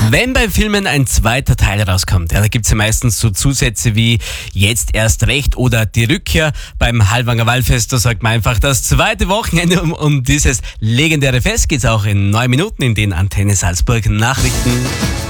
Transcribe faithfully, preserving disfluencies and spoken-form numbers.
Wenn bei Filmen ein zweiter Teil rauskommt, ja, da gibt es ja meistens so Zusätze wie jetzt erst recht oder die Rückkehr. Beim Hallwanger Waldfest, da sagt man einfach das zweite Wochenende. Um, um dieses legendäre Fest geht es auch in neun Minuten in den Antenne Salzburg Nachrichten.